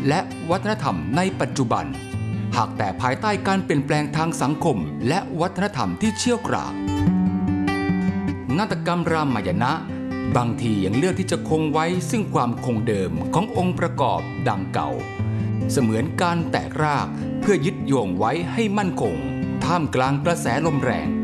และวัฒนธรรมในปัจจุบันหากแต่ภายใต้การเปลี่ยนแปลงทางสังคมและวัฒนธรรมที่เชี่ยวกรากนาฏกรรมรามายณะบางทียังเลือกที่จะคงไว้ซึ่งความคงเดิมขององค์ประกอบดังเก่าเสมือนการแตกรากเพื่อยึดโยงไว้ให้มั่นคงท่ามกลางกระแสลมแรง